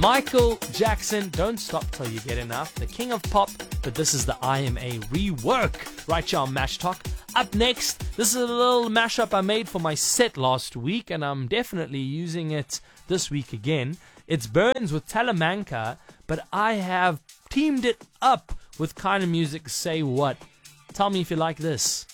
Michael Jackson, Don't Stop Till You Get Enough, the king of pop, but this is the IMA rework right here on Mash Talk. Up next, this is a little mashup I made for my set last week, and I'm definitely using it this week again. It's Burns with Talamanca, but I have teamed it up with Kind of Music Say What. Tell me if you like this.